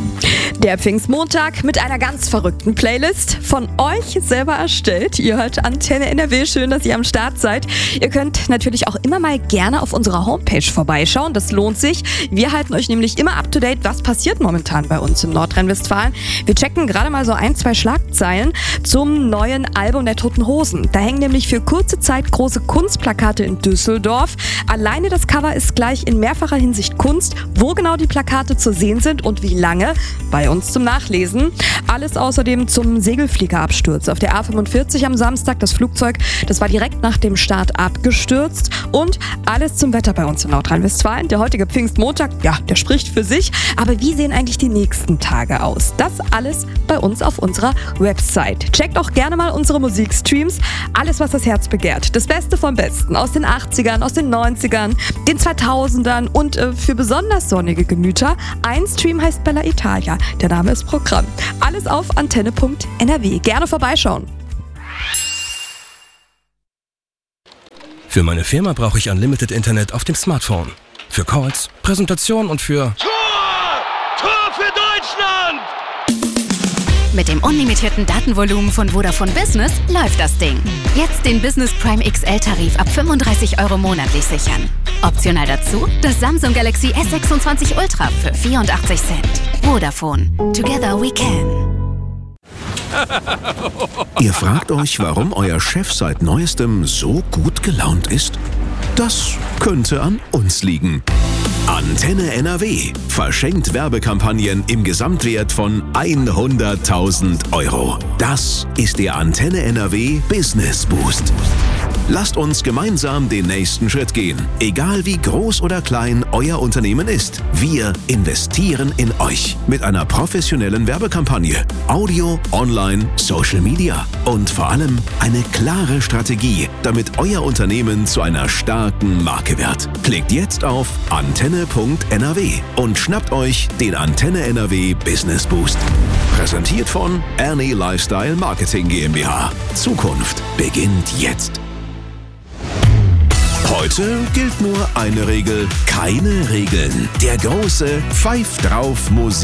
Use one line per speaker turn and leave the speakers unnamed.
Der Pfingstmontag mit einer ganz verrückten Playlist, von euch selber erstellt. Ihr hört Antenne NRW, schön, dass ihr am Start seid. Ihr könnt natürlich auch immer mal gerne auf unserer Homepage vorbeischauen, das lohnt sich. Wir halten euch nämlich immer up to date, was passiert momentan bei uns in Nordrhein-Westfalen. Wir checken gerade mal so 1-2 Schlagzeilen zum neuen Album der Toten Hosen. Da hängen nämlich für kurze Zeit große Kunstplakate in Düsseldorf. Alleine das Cover ist gleich in mehrfacher Hinsicht Kunst. Wo genau die Plakate zu sehen sind und wie lange, bei uns zum Nachlesen. Alles außerdem zum Segelfliegerabsturz auf der A45 am Samstag. Das Flugzeug, das war direkt nach dem Start abgestürzt. Und alles zum Wetter bei uns in Nordrhein-Westfalen. Der heutige Pfingstmontag, ja, der spricht für sich. Aber wie sehen eigentlich die nächsten Tage aus? Das alles bei uns auf unserer Website. Checkt auch gerne mal unsere Musikstreams. Alles, was das Herz begehrt. Das Beste vom Besten aus den 80ern, aus den 90ern, den 2000ern und für besonders sonnige Gemüter. Ein Stream heißt Bella Italia. Der Name ist Programm. Alles auf antenne.nrw. Gerne vorbeischauen.
Für meine Firma brauche ich Unlimited Internet auf dem Smartphone. Für Calls, Präsentationen und für...
Tor für Deutschland!
Mit dem unlimitierten Datenvolumen von Vodafone Business läuft das Ding. Jetzt den Business Prime XL-Tarif ab 35 € monatlich sichern. Optional dazu das Samsung Galaxy S26 Ultra für 84 Cent. Vodafone. Together we can.
Ihr fragt euch, warum euer Chef seit Neuestem so gut gelaunt ist? Das könnte an uns liegen. Antenne NRW verschenkt Werbekampagnen im Gesamtwert von 100.000 €. Das ist der Antenne NRW Business Boost. Lasst uns gemeinsam den nächsten Schritt gehen. Egal wie groß oder klein euer Unternehmen ist, wir investieren in euch mit einer professionellen Werbekampagne, Audio, Online, Social Media und vor allem eine klare Strategie, damit euer Unternehmen zu einer starken Marke wird. Klickt jetzt auf antenne.nrw und schnappt euch den Antenne NRW Business Boost. Präsentiert von Ernie Lifestyle Marketing GmbH. Zukunft beginnt jetzt. Heute gilt nur eine Regel, keine Regeln. Der große Pfeif drauf Musik.